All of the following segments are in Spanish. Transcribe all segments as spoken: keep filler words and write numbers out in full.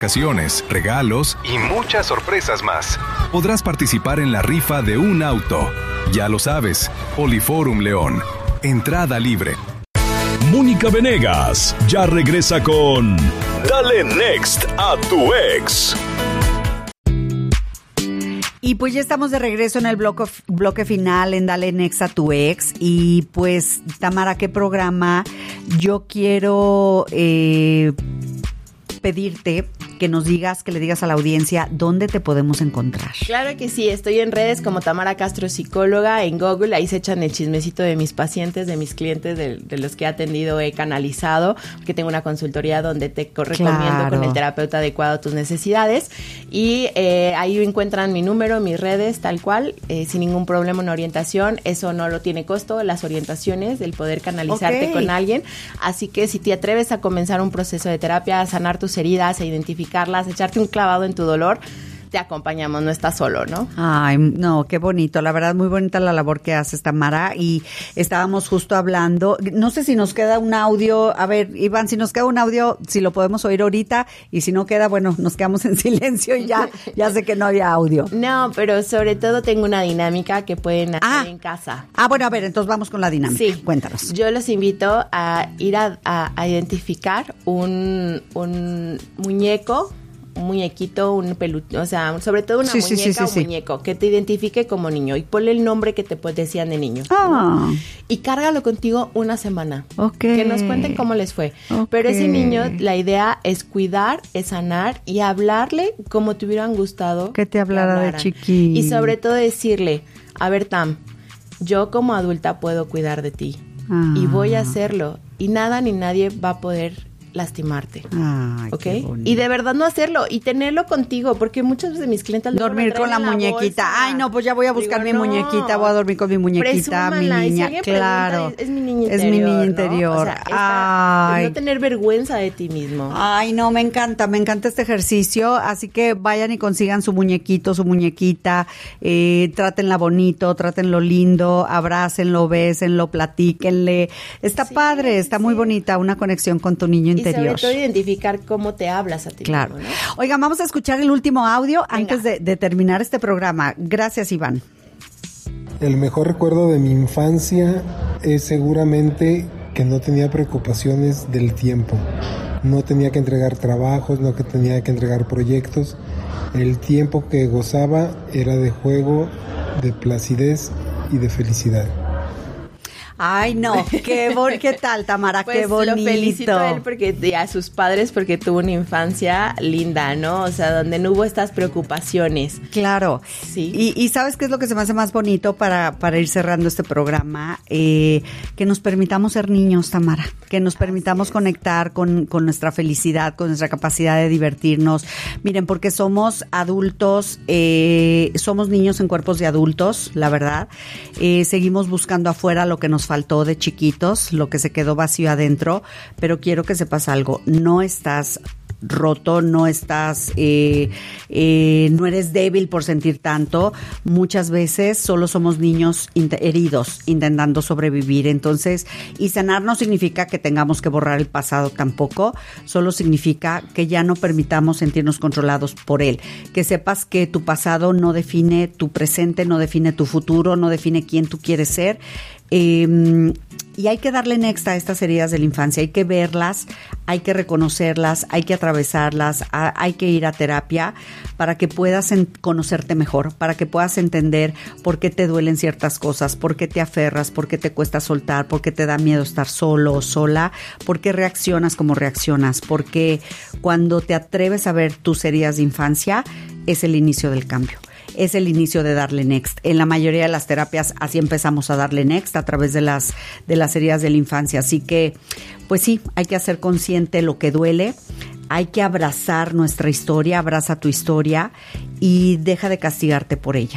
Vacaciones, regalos y muchas sorpresas más. Podrás participar en la rifa de un auto. Ya lo sabes, Poliforum León. Entrada libre. Mónica Venegas ya regresa con Dale Next a tu ex. Y pues ya estamos de regreso en el bloque, bloque final en Dale Next a tu ex. Y pues, Tamara, ¿qué programa? Yo quiero eh, pedirte que nos digas, que le digas a la audiencia dónde te podemos encontrar. Claro que sí, estoy en redes como Tamara Castro Psicóloga, en Google, ahí se echan el chismecito de mis pacientes, de mis clientes, de, de los que he atendido, he canalizado, porque tengo una consultoría donde te recomiendo claro. con el terapeuta adecuado tus necesidades, y eh, ahí encuentran mi número, mis redes, tal cual, eh, sin ningún problema, una orientación, eso no lo tiene costo, las orientaciones, el poder canalizarte okay. con alguien, así que si te atreves a comenzar un proceso de terapia, a sanar tus heridas, a identificar echarte un clavado en tu dolor, te acompañamos, no estás solo, ¿no? Ay, no, qué bonito, la verdad, muy bonita la labor que haces, Tamara, y estábamos justo hablando, no sé si nos queda un audio, a ver, Iván, si nos queda un audio, si lo podemos oír ahorita, y si no queda, bueno, nos quedamos en silencio y ya, ya sé que no había audio. No, pero sobre todo tengo una dinámica que pueden hacer ah, en casa. Ah, bueno, a ver, entonces vamos con la dinámica, sí. Cuéntanos. Yo los invito a ir a, a, a identificar un, un muñeco, un muñequito, un peluche, o sea, sobre todo una sí, muñeca sí, sí, o sí, muñeco sí. que te identifique como niño y ponle el nombre que te decían de niño. Oh. ¿no? Y cárgalo contigo una semana. Okay. Que nos cuenten cómo les fue. Okay. Pero ese niño, la idea es cuidar, es sanar y hablarle como te hubieran gustado. Que te hablara de chiquito. Y sobre todo decirle, a ver, Tam, yo como adulta puedo cuidar de ti. Ah. Y voy a hacerlo. Y nada ni nadie va a poder lastimarte. Ay, ¿ok? qué bonito. Y de verdad no hacerlo y tenerlo contigo, porque muchas de mis clientes dormir con la, la muñequita. Bolsa. Ay, no, pues ya voy a buscar Digo, mi no. muñequita, voy a dormir con mi muñequita, Presúmala. mi niña. Si claro. Pregunta, es, es mi niña interior. Es mi niña interior. ¿no? O sea, esta, Ay. no tener vergüenza de ti mismo. Ay, no, me encanta, me encanta este ejercicio, así que vayan y consigan su muñequito, su muñequita, eh, trátenla bonito, trátenlo lindo, abrácenlo, bésenlo, platíquenle. Está sí, padre, está sí. muy bonita, una conexión con tu niño interior. Y sobre todo identificar cómo te hablas a ti claro. mismo, ¿no? Oigan, vamos a escuchar el último audio Venga. antes de, de terminar este programa. Gracias, Iván. El mejor recuerdo de mi infancia es seguramente que no tenía preocupaciones del tiempo. No tenía que entregar trabajos, no que tenía que entregar proyectos. El tiempo que gozaba era de juego, de placidez y de felicidad. Ay, no, qué, bon- ¿qué tal, Tamara? Pues qué bonito. Lo felicito a él porque, y a sus padres porque tuvo una infancia linda, ¿no? O sea, donde no hubo estas preocupaciones. Claro. Sí. Y, y ¿sabes qué es lo que se me hace más bonito para, para ir cerrando este programa? Eh, que nos permitamos ser niños, Tamara. Que nos permitamos conectar con, con nuestra felicidad, con nuestra capacidad de divertirnos. Miren, porque somos adultos, eh, somos niños en cuerpos de adultos, la verdad. Eh, seguimos buscando afuera lo que nos faltó de chiquitos, lo que se quedó vacío adentro, pero quiero que sepas algo, no estás roto, no estás, eh, eh, no eres débil por sentir tanto. Muchas veces solo somos niños in- heridos intentando sobrevivir. Entonces, y sanar no significa que tengamos que borrar el pasado tampoco, solo significa que ya no permitamos sentirnos controlados por él. Que sepas que tu pasado no define tu presente, no define tu futuro, no define quién tú quieres ser. Eh, y hay que darle next a estas heridas de la infancia, hay que verlas, hay que reconocerlas, hay que atravesarlas, a, hay que ir a terapia para que puedas en, conocerte mejor, para que puedas entender por qué te duelen ciertas cosas, por qué te aferras, por qué te cuesta soltar, por qué te da miedo estar solo o sola, por qué reaccionas como reaccionas, porque cuando te atreves a ver tus heridas de infancia es el inicio del cambio. Es el inicio de darle next. En la mayoría de las terapias así empezamos a darle next a través de las de las heridas de la infancia. Así que, pues sí, hay que hacer consciente lo que duele. Hay que abrazar nuestra historia, abraza tu historia y deja de castigarte por ella.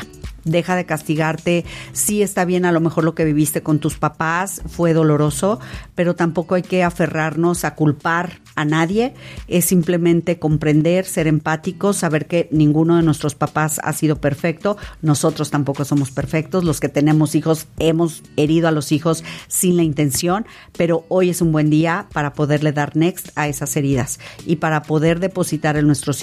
deja de castigarte. Sí está bien a lo mejor lo que viviste con tus papás, fue doloroso, pero tampoco hay que aferrarnos a culpar a nadie. Es simplemente comprender, ser empáticos, saber que ninguno de nuestros papás ha sido perfecto, nosotros tampoco somos perfectos, los que tenemos hijos hemos herido a los hijos sin la intención, pero hoy es un buen día para poderle dar next a esas heridas y para poder depositar en nuestros